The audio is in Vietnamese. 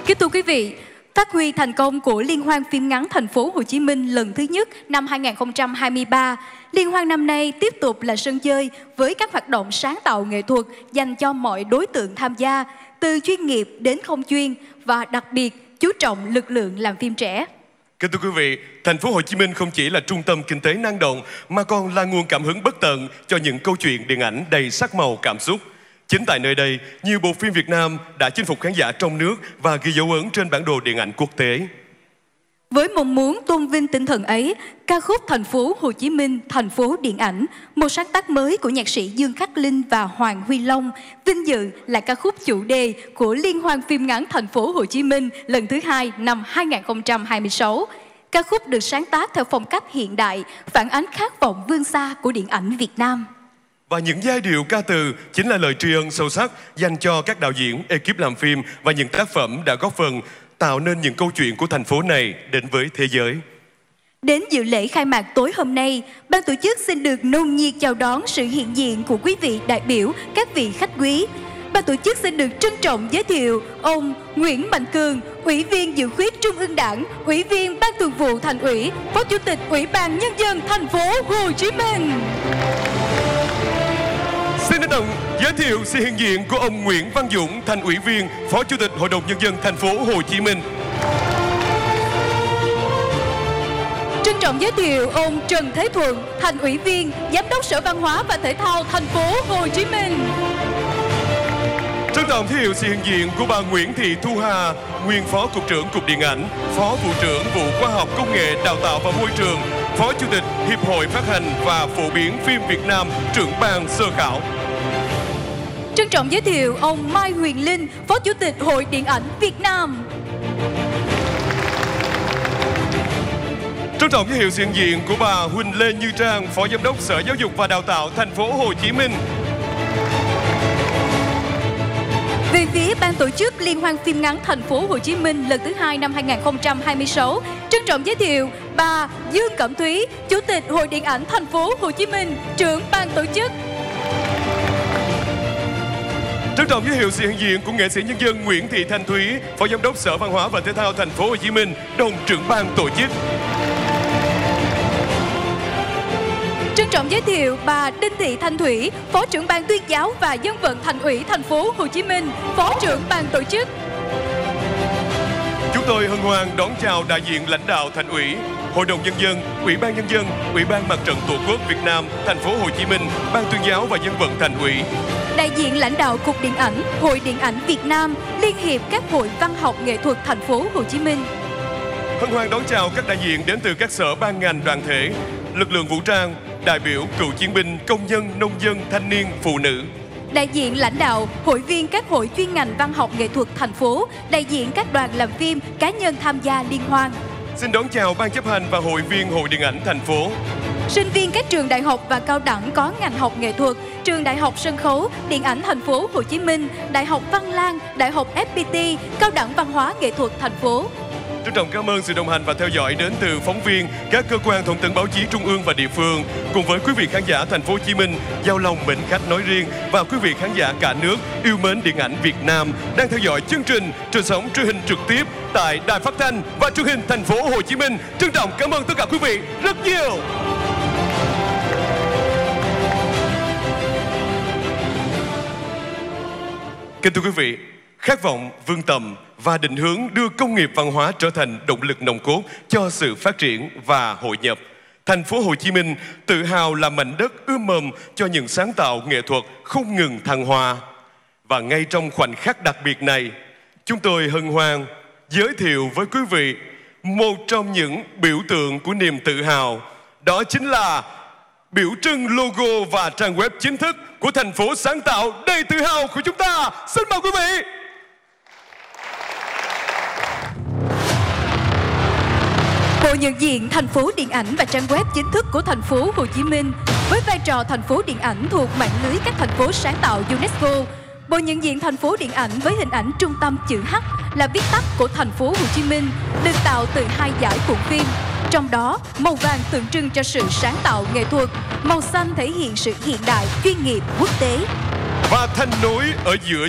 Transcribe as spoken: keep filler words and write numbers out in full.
Kính thưa quý vị, phát huy thành công của Liên hoan phim ngắn Thành phố Hồ Chí Minh lần thứ nhất năm hai nghìn không trăm hai mươi ba, Liên hoan năm nay tiếp tục là sân chơi với các hoạt động sáng tạo nghệ thuật dành cho mọi đối tượng tham gia, từ chuyên nghiệp đến không chuyên và đặc biệt chú trọng lực lượng làm phim trẻ. Kính thưa quý vị, Thành phố Hồ Chí Minh không chỉ là trung tâm kinh tế năng động mà còn là nguồn cảm hứng bất tận cho những câu chuyện điện ảnh đầy sắc màu cảm xúc. Chính tại nơi đây, nhiều bộ phim Việt Nam đã chinh phục khán giả trong nước và ghi dấu ấn trên bản đồ điện ảnh quốc tế. Với mong muốn tôn vinh tinh thần ấy, ca khúc Thành phố Hồ Chí Minh, thành phố điện ảnh, một sáng tác mới của nhạc sĩ Dương Khắc Linh và Hoàng Huy Long, vinh dự là ca khúc chủ đề của Liên hoan phim ngắn Thành phố Hồ Chí Minh lần thứ hai năm hai nghìn không trăm hai mươi sáu. Ca khúc được sáng tác theo phong cách hiện đại, phản ánh khát vọng vươn xa của điện ảnh Việt Nam. Và những giai điệu ca từ chính là lời tri ân sâu sắc dành cho các đạo diễn, ekip làm phim và những tác phẩm đã góp phần tạo nên những câu chuyện của thành phố này đến với thế giới. Đến dự lễ khai mạc tối hôm nay, ban tổ chức xin được nồng nhiệt chào đón sự hiện diện của quý vị đại biểu, các vị khách quý. Ban tổ chức xin được trân trọng giới thiệu ông Nguyễn Mạnh Cường, Ủy viên Dự khuyết Trung ương Đảng, Ủy viên Ban Thường vụ Thành ủy, Phó Chủ tịch Ủy ban Nhân dân Thành phố Hồ Chí Minh. Xin trân trọng giới thiệu sự hiện diện của ông Nguyễn Văn Dũng, Thành ủy viên, Phó Chủ tịch Hội đồng Nhân dân Thành phố Hồ Chí Minh. Trân trọng giới thiệu ông Trần Thế Thuận, Thành ủy viên, Giám đốc Sở Văn hóa và Thể thao Thành phố Hồ Chí Minh. Trân trọng giới thiệu sự hiện diện của bà Nguyễn Thị Thu Hà, nguyên Phó Cục trưởng Cục Điện ảnh, Phó Vụ trưởng Vụ Khoa học Công nghệ Đào tạo và Môi trường, Phó Chủ tịch Hiệp hội Phát hành và Phổ biến phim Việt Nam, trưởng ban sơ khảo. Trân trọng giới thiệu ông Mai Huyền Linh, Phó Chủ tịch Hội Điện ảnh Việt Nam. Trân trọng giới thiệu sự hiện diện của bà Huỳnh Lê Như Trang, Phó Giám đốc Sở Giáo dục và Đào tạo Thành phố Hồ Chí Minh. Về phía ban tổ chức Liên hoan phim ngắn Thành phố Hồ Chí Minh lần thứ hai năm hai nghìn không trăm hai mươi sáu, trân trọng giới thiệu bà Dương Cẩm Thúy, Chủ tịch Hội Điện ảnh Thành phố Hồ Chí Minh, trưởng ban tổ chức. Trân trọng giới thiệu sự hiện diện của nghệ sĩ nhân dân Nguyễn Thị Thanh Thúy, Phó Giám đốc Sở Văn hóa và Thể thao Thành phố Hồ Chí Minh, đồng trưởng ban tổ chức. Trân trọng giới thiệu bà Đinh Thị Thanh Thủy, Phó trưởng ban tuyên giáo và dân vận Thành ủy Thành phố Hồ Chí Minh, Phó trưởng ban tổ chức. Chúng tôi hân hoan đón chào đại diện lãnh đạo Thành ủy, Hội đồng Nhân dân, Ủy ban Nhân dân, Ủy ban Mặt trận Tổ quốc Việt Nam, Thành phố Hồ Chí Minh, Ban tuyên giáo và dân vận Thành ủy. Đại diện lãnh đạo Cục Điện ảnh, Hội Điện ảnh Việt Nam, Liên hiệp các hội văn học nghệ thuật Thành phố Hồ Chí Minh. Hân hoan đón chào các đại diện đến từ các sở ban ngành đoàn thể, lực lượng vũ trang, đại biểu, cựu chiến binh, công nhân, nông dân, thanh niên, phụ nữ. Đại diện lãnh đạo, hội viên các hội chuyên ngành văn học nghệ thuật thành phố, đại diện các đoàn làm phim, cá nhân tham gia liên hoan. Xin đón chào ban chấp hành và hội viên Hội Điện ảnh thành phố. Sinh viên các trường đại học và cao đẳng có ngành học nghệ thuật, trường Đại học Sân khấu, Điện ảnh Thành phố Hồ Chí Minh, Đại học Văn Lang, Đại học ép pê tê, Cao đẳng Văn hóa Nghệ thuật thành phố. Trân trọng cảm ơn sự đồng hành và theo dõi đến từ phóng viên, các cơ quan thông tấn báo chí trung ương và địa phương, cùng với quý vị khán giả Thành phố Hồ Chí Minh, Giao Long mến khách nói riêng và quý vị khán giả cả nước yêu mến điện ảnh Việt Nam đang theo dõi chương trình trên sóng truyền hình trực tiếp tại Đài Phát thanh và Truyền hình Thành phố Hồ Chí Minh. Trân trọng cảm ơn tất cả quý vị rất nhiều. Kính thưa quý vị, khát vọng vươn tầm và định hướng đưa công nghiệp văn hóa trở thành động lực nòng cốt cho sự phát triển và hội nhập. Thành phố Hồ Chí Minh tự hào là mảnh đất ươm mầm cho những sáng tạo nghệ thuật không ngừng thăng hoa. Và ngay trong khoảnh khắc đặc biệt này, chúng tôi hân hoan giới thiệu với quý vị một trong những biểu tượng của niềm tự hào. Đó chính là biểu trưng logo và trang web chính thức của thành phố sáng tạo đầy tự hào của chúng ta. Xin mời quý vị. Bộ nhận diện thành phố điện ảnh và trang web chính thức của thành phố Hồ Chí Minh với vai trò thành phố điện ảnh thuộc mạng lưới các thành phố sáng tạo UNESCO. Bộ nhận diện thành phố điện ảnh với hình ảnh trung tâm chữ H là viết tắt của thành phố Hồ Chí Minh, được tạo từ hai dải cuộn phim. Trong đó, màu vàng tượng trưng cho sự sáng tạo nghệ thuật, màu xanh thể hiện sự hiện đại, chuyên nghiệp, quốc tế. Và thành nối ở giữa